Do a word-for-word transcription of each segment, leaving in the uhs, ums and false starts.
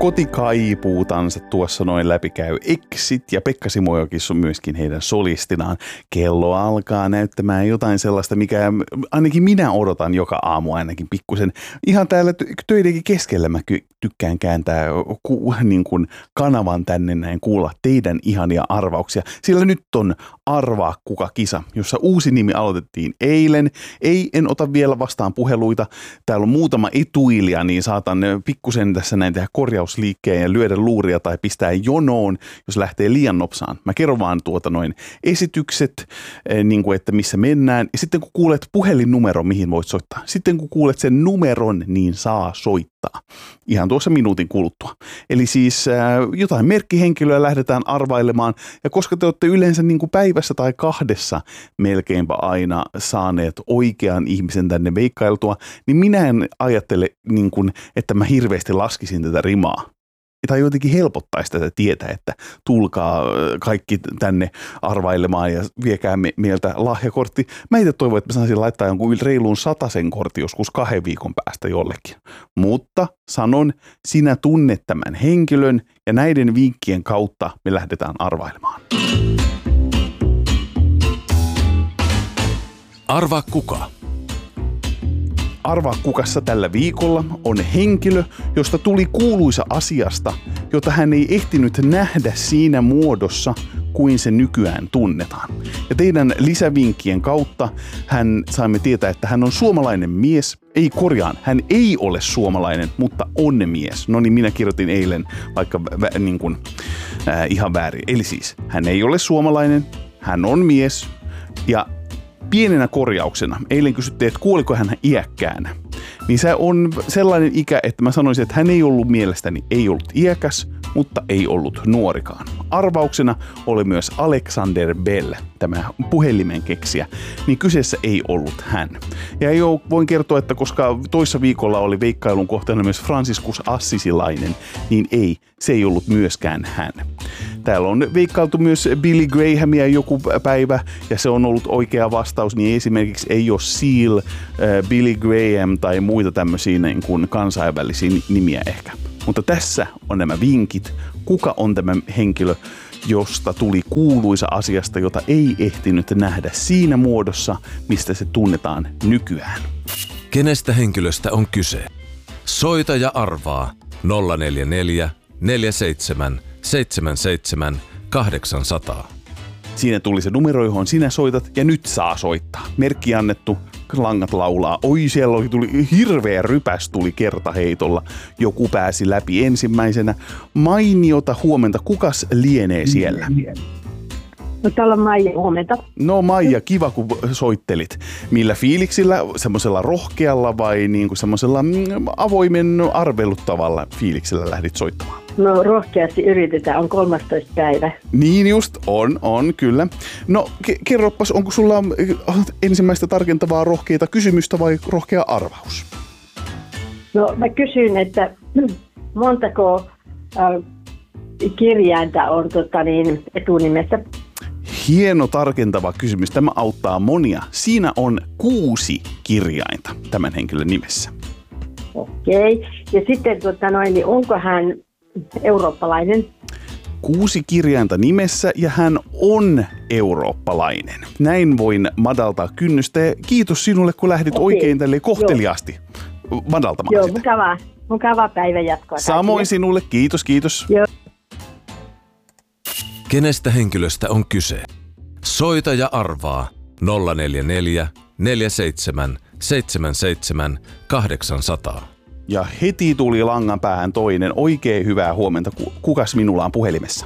kotikaipuutansa tuossa noin läpi käy Exit ja Pekka Simojoki on myöskin heidän solistinaan. Kello alkaa näyttämään jotain sellaista, mikä ainakin minä odotan joka aamu ainakin pikkusen. Ihan täällä töidenkin keskellä mä tykkään kääntää ku, niin kuin kanavan tänne näin kuulla teidän ihania arvauksia. Sillä nyt on Arvaa kuka kisa, jossa uusi nimi aloitettiin eilen. Ei, en ota vielä vastaan puheluita. Täällä on muutama etuilija, niin saatan pikkusen tässä näin tehdä korjausliikkeen ja lyödä luuria tai pistää jonoon, jos lähtee liian nopsaan. Mä kerron vaan tuota noin esitykset, niin kuin että missä mennään. Ja sitten kun kuulet puhelinnumero, mihin voit soittaa. Sitten kun kuulet sen numeron, niin saa soittaa. Ihan tuossa minuutin kuluttua. Eli siis äh, jotain merkkihenkilöä lähdetään arvailemaan. Ja koska te olette yleensä niin kuin päivässä tai kahdessa melkeinpä aina saaneet oikean ihmisen tänne veikkailtua, niin minä en ajattele, niin kuin, että mä hirveästi laskisin tätä rimaa. Tai jotenkin helpottaisi tätä tietä, että tulkaa kaikki tänne arvailemaan ja viekää me, meiltä lahjakortti. Mä itse toivon, että mä saisin laittaa jonkun reiluun satasen kortti joskus kahden viikon päästä jollekin. Mutta sanon, sinä tunnet tämän henkilön ja näiden vinkkien kautta me lähdetään arvailemaan. Arvaa kuka? Arvaa kukassa tällä viikolla on henkilö, josta tuli kuuluisa asiasta, jota hän ei ehtinyt nähdä siinä muodossa, kuin se nykyään tunnetaan. Ja teidän lisävinkkien kautta hän saimme tietää, että hän on suomalainen mies. Ei korjaan, hän ei ole suomalainen, mutta on mies. No niin, minä kirjoitin eilen vaikka vä, niin kuin, äh, ihan väärin. Eli siis, hän ei ole suomalainen, hän on mies ja pienenä korjauksena, eilen kysyttiin, että kuoliko hän iäkkäänä, niin se on sellainen ikä, että mä sanoisin, että hän ei ollut mielestäni, ei ollut iäkäs, mutta ei ollut nuorikaan. Arvauksena oli myös Alexander Bell, tämä puhelimen keksijä, niin kyseessä ei ollut hän. Ja jo voin kertoa, että koska toissa viikolla oli veikkailun kohteena myös Franciscus Assisilainen, niin ei, se ei ollut myöskään hän. Täällä on veikkailtu myös Billy Grahamia joku päivä, ja se on ollut oikea vastaus, niin esimerkiksi ei ole Seal, äh, Billy Graham tai muita tämmöisiä niin kuin kansainvälisiä nimiä ehkä. Mutta tässä on nämä vinkit, kuka on tämä henkilö, josta tuli kuuluisa asiasta, jota ei ehtinyt nähdä siinä muodossa, mistä se tunnetaan nykyään. Kenestä henkilöstä on kyse? Soita ja arvaa nolla neljä neljä neljä seitsemän seitsemän seitsemän kahdeksan nolla nolla. Siinä tuli se numero, johon sinä soitat, ja nyt saa soittaa. Merkki annettu, langat laulaa. Oi, siellä oli, tuli hirveä rypäs tuli kertaheitolla. Joku pääsi läpi ensimmäisenä. Mainiota huomenta. Kukas lienee siellä? No täällä on Maija, huomenta. No Maija, kiva kun soittelit. Millä fiiliksillä? Semmoisella rohkealla vai niin kuin semmoisella avoimen arveluttavalla fiiliksellä lähdit soittamaan? No rohkeasti yritetään, on kolmastoista päivä. Niin just, on, on kyllä. No ke- kerropas, onko sulla ensimmäistä tarkentavaa rohkeita kysymystä vai rohkea arvaus? No mä kysyn, että montako äh, kirjainta on tota, niin, etunimessä? Hieno tarkentava kysymys. Tämä auttaa monia. Siinä on kuusi kirjainta tämän henkilön nimessä. Okei. Ja sitten tota, noin, niin onko hän eurooppalainen? Kuusi kirjainta nimessä ja hän on eurooppalainen. Näin voin madaltaa kynnystä. Ja kiitos sinulle, kun lähdit Okei. oikein tälle kohteliaasti Joo. madaltamaan Joo, sitä. mukavaa. Mukavaa päivän jatkoa. Samoin kaikille. Sinulle. Kiitos, kiitos. Joo. Kenestä henkilöstä on kyse? Soita ja arvaa nolla neljä neljä neljä seitsemän seitsemän seitsemän kahdeksan nolla nolla. Ja heti tuli langan päähän toinen. Oikein hyvää huomenta. Kukas minulla on puhelimessa?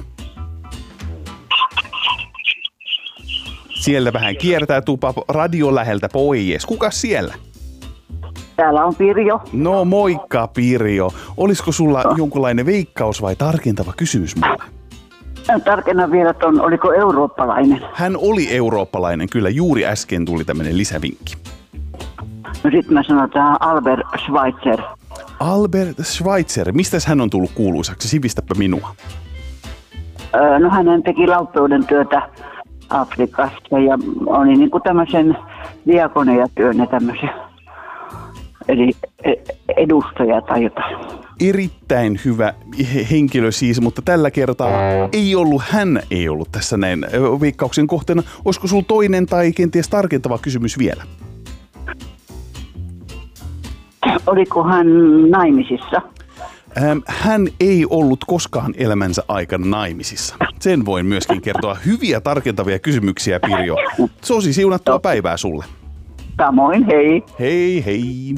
Siellä vähän kiertää tupa radion läheltä pois. Kukas siellä? Täällä on Pirjo. No moikka Pirjo. Olisiko sulla no. jonkunlainen veikkaus vai tarkentava kysymys mulle? Tarkennan vielä ton, oliko eurooppalainen? Hän oli eurooppalainen, kyllä. Juuri äsken tuli tämmöinen lisävinkki. No sit mä sanon tähän Albert Schweitzer. Albert Schweitzer. Mistäs hän on tullut kuuluisaksi? Sivistäpä minua. Öö, no hän teki lauttouden työtä Afrikassa ja oli niinku tämmöisen diakonia työn ja tämmöisiä. Eli edustaja tai jotain. Erittäin hyvä henkilö siis, mutta tällä kertaa ei ollut, hän ei ollut tässä näin veikkauksen kohteena. Olisiko sulla toinen tai kenties tarkentava kysymys vielä? Oliko hän naimisissa? Hän ei ollut koskaan elämänsä aikana naimisissa. Sen voin myöskin kertoa. Hyviä tarkentavia kysymyksiä, Pirjo. Sosi, siunattua päivää sulle. Samoin, hei. Hei, hei.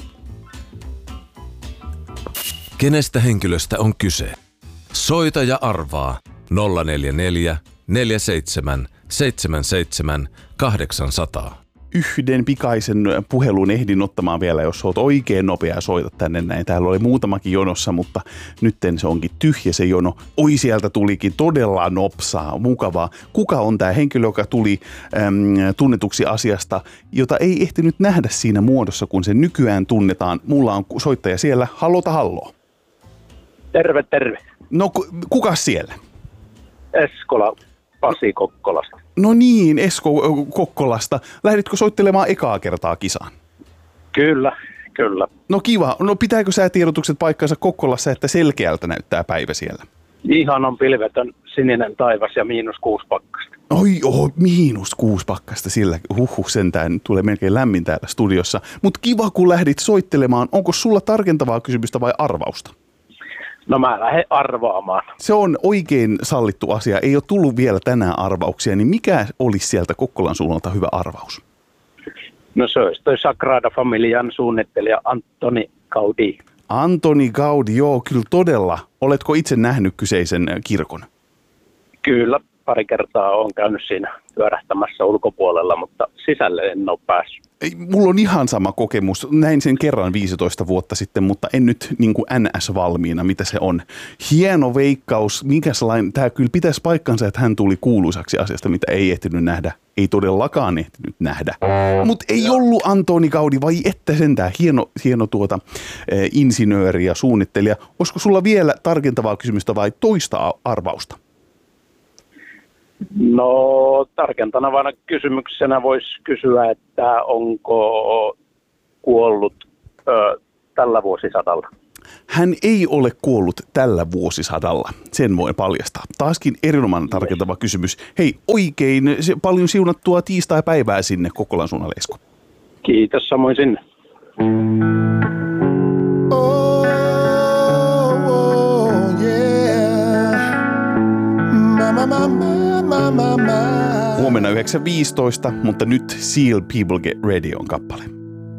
Kenestä henkilöstä on kyse? Soita ja arvaa nolla neljä neljä, neljä seitsemän, seitsemän seitsemän, kahdeksan nolla nolla. Yhden pikaisen puhelun ehdin ottamaan vielä, jos oot oikein nopea ja soitat tänne näin. Täällä oli muutamakin jonossa, mutta nytten se onkin tyhjä se jono. Oi, sieltä tulikin todella nopsaa, mukavaa. Kuka on tämä henkilö, joka tuli äm, tunnetuksi asiasta, jota ei ehtinyt nähdä siinä muodossa, kun se nykyään tunnetaan? Mulla on soittaja siellä. Hallota halloo. Terve, terve. No, kuka siellä? Eskola, Pasi Kokkolasta. No niin, Esko Kokkolasta. Lähditkö soittelemaan ekaa kertaa kisaan? Kyllä, kyllä. No kiva. No pitääkö säätiedotukset paikkansa Kokkolassa, että selkeältä näyttää päivä siellä? Ihan on pilvetön sininen taivas ja miinus kuusi pakkasta. Oi, oh, miinus kuusi pakkasta sillä. Huhhuh, sentään tulee melkein lämmin täällä studiossa. Mutta kiva, kun lähdit soittelemaan. Onko sulla tarkentavaa kysymystä vai arvausta? No mä lähden arvaamaan. Se on oikein sallittu asia. Ei ole tullut vielä tänään arvauksia, niin mikä olisi sieltä Kokkolan suunnalta hyvä arvaus? No se olisi toi Sagrada Familian suunnittelija Antoni Gaudí. Antoni Gaudí, joo, kyllä todella. Oletko itse nähnyt kyseisen kirkon? Kyllä, pari kertaa olen käynyt siinä pyörähtämässä ulkopuolella, mutta sisälle en ole päässyt. Ei, mulla on ihan sama kokemus. Näin sen kerran viisitoista vuotta sitten, mutta en nyt niin kuin N S-valmiina, mitä se on. Hieno veikkaus. Minkälainen? Tämä kyllä pitäisi paikkansa, että hän tuli kuuluisaksi asiasta, mitä ei ehtinyt nähdä. Ei todellakaan ehtinyt nähdä. Mutta ei ollut Antoni Gaudí, vai että sentään hieno, hieno tuota, eh, insinööri ja suunnittelija. Olisiko sulla vielä tarkentavaa kysymystä vai toista arvausta? No tarkentanavana kysymyksenä voisi kysyä, että onko kuollut ö, tällä vuosisadalla? Hän ei ole kuollut tällä vuosisadalla, sen voi paljastaa. Taaskin erinomainen tarkentava kysymys. Hei, oikein se, paljon siunattua tiistai-päivää sinne Kokkolan suunnalle, Esko. Kiitos, samoin sinne. Oh, oh, yeah. Mama, mama, mama. Huomenna yhdeksän viisitoista, mutta nyt Seal People Get Ready on kappale.